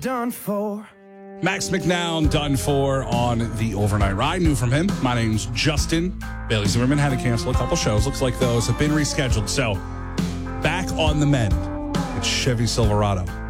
Done for. Max McNown, done for on the overnight ride. New from him. My name's Justin. Bailey Zimmerman had to cancel a couple shows. Looks like those have been rescheduled. So back on the mend. It's Chevy Silverado.